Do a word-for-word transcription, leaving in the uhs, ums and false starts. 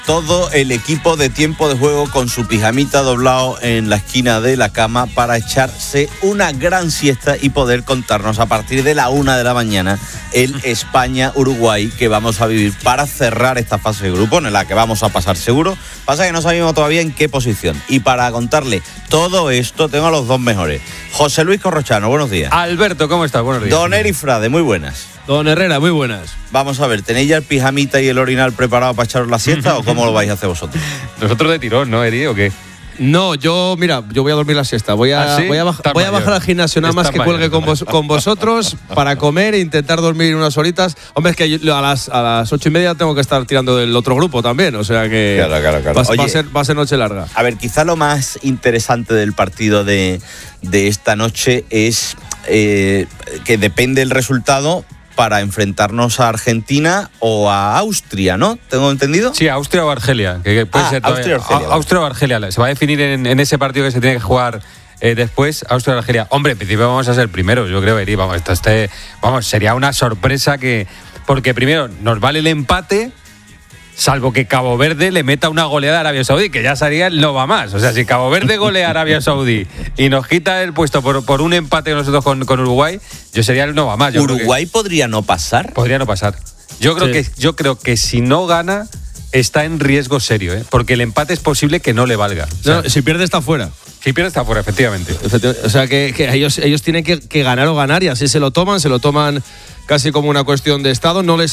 Todo el equipo de Tiempo de Juego con su pijamita doblado en la esquina de la cama para echarse una gran siesta y poder contarnos a partir de la una de la mañana el España-Uruguay que vamos a vivir para cerrar esta fase de grupo en la que vamos a pasar seguro. Pasa que no sabemos todavía en qué posición. Y para contarle todo esto tengo a los dos mejores. José Luis Corrochano, buenos días. Alberto, ¿cómo estás? Buenos días. Don Eri Frade, muy buenas. Don Herrera, muy buenas. Vamos a ver, ¿tenéis ya el pijamita y el orinal preparado para echaros la siesta o cómo lo vais a hacer vosotros? Nosotros de tirón, ¿no, Eri, o qué? No, yo, mira, yo voy a dormir la siesta. Voy a, ¿Ah, sí? voy a, baj- voy a bajar al gimnasio nada más Está que mayor, cuelgue con, vos- con vosotros para comer e intentar dormir unas horitas. Hombre, es que yo a las, a las ocho y media tengo que estar tirando del otro grupo también, o sea que Claro, claro, claro. Va, va Oye, a ser, va a ser noche larga. A ver, quizá lo más interesante del partido de, de esta noche es eh, que depende el resultado para enfrentarnos a Argentina o a Austria, ¿no? ¿Tengo entendido? Sí, Austria o Argelia. Que, que puede Ah, ser Austria o todavía- Argelia, A- Austria o Argelia. Se va a definir en, en ese partido que se tiene que jugar eh, después, Austria o Argelia. Hombre, en principio vamos a ser primeros, yo creo, Eri. Vamos, esto este, vamos, sería una sorpresa que. Porque primero nos vale el empate, salvo que Cabo Verde le meta una goleada a Arabia Saudí, que ya sería el no va más. O sea, si Cabo Verde golea a Arabia Saudí y nos quita el puesto por, por un empate nosotros con, con Uruguay, yo sería el no va más. Yo creo que Uruguay podría no pasar. podría no pasar. Yo creo, Sí. que, yo creo que si no gana, está en riesgo serio, ¿eh? Porque el empate es posible que no le valga. O sea, No, si pierde está fuera. si pierde está fuera, efectivamente. Efectivamente. O sea que, que ellos, ellos tienen que, que ganar o ganar y así se lo toman, se lo toman casi como una cuestión de estado. No les